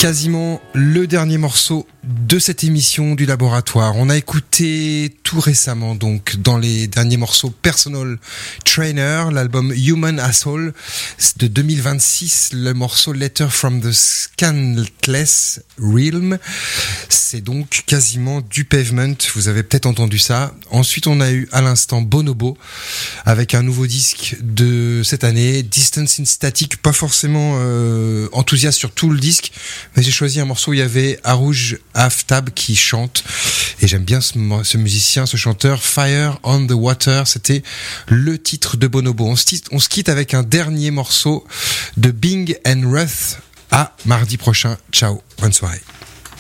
quasiment le dernier morceau de cette émission du laboratoire. On a écouté tout récemment, donc, dans les derniers morceaux, Personal Trainer, l'album Human Asshole de 2026, le morceau Letter from the Scantless Realm. C'est donc quasiment du Pavement, vous avez peut-être entendu ça. Ensuite, on a eu à l'instant Bonobo, avec un nouveau disque de cette année, Distance in Static, pas forcément enthousiaste sur tout le disque, mais j'ai choisi un morceau où il y avait Arouj Aftab qui chante, et j'aime bien ce musicien, ce chanteur. Fire on the Water, c'était le titre de Bonobo. On se quitte avec un dernier morceau de Bing and Ruth. À mardi prochain, ciao, bonne soirée.